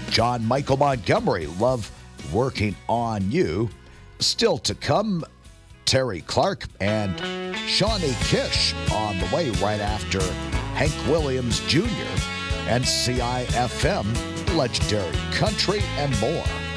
John Michael Montgomery, Love Working on You. Still to come, Terry Clark and Shawnee Kish on the way right after Hank Williams Jr. and CIFM, Legendary Country, and more.